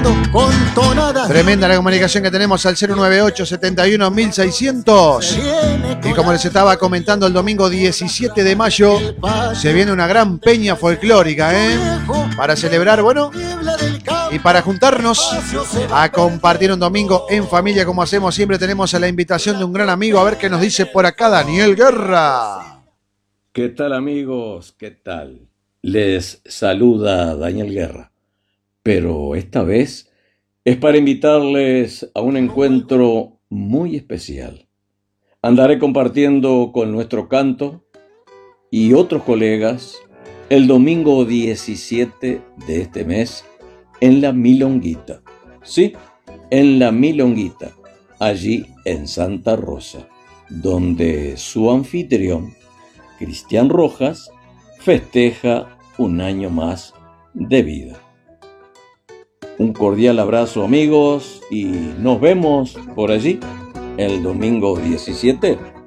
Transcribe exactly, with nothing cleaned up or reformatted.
con tonadas. Tremenda la comunicación que tenemos al cero nueve ocho, setenta y uno, mil seiscientos. Y como les estaba comentando, el domingo diecisiete de mayo se viene una gran peña folclórica, ¿eh? Para celebrar, bueno, y para juntarnos a compartir un domingo en familia, como hacemos siempre. Tenemos a la invitación de un gran amigo. A ver qué nos dice por acá Daniel Guerra. ¿Qué tal, amigos? ¿Qué tal? Les saluda Daniel Guerra, pero esta vez es para invitarles a un encuentro muy especial. Andaré compartiendo con nuestro canto y otros colegas el domingo diecisiete de este mes en La Milonguita. Sí, en La Milonguita, allí en Santa Rosa, donde su anfitrión, Cristian Rojas, festeja un año más de vida. Un cordial abrazo, amigos, y nos vemos por allí el domingo diecisiete.